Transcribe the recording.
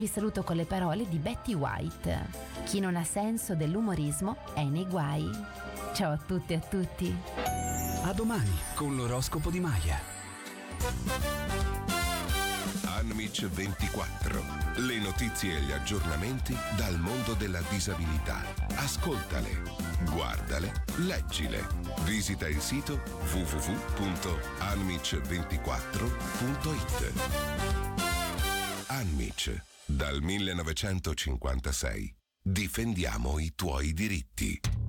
Vi saluto con le parole di Betty White. Chi non ha senso dell'umorismo è nei guai. Ciao a tutte e a tutti. A domani con l'oroscopo di Maya. Anmic 24. Le notizie e gli aggiornamenti dal mondo della disabilità. Ascoltale, guardale, leggile. Visita il sito www.anmic24.it. Anmic, dal 1956. Difendiamo i tuoi diritti.